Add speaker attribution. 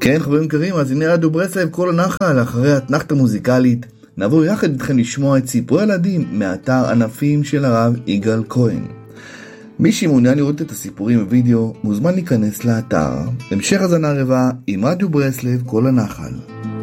Speaker 1: כן, חברים יקרים, אז הנה רדיו ברסלב, כל הנחל, אחרי התנחתה מוזיקלית, נעבור יחד איתכם לשמוע את סיפורי ילדים מאתר ענפים של הרב יגאל כהן. מי שמעוניין לראות את הסיפורים בווידאו, מוזמן להיכנס לאתר. המשך הזנה רבה עם רדיו ברסלב, כל הנחל.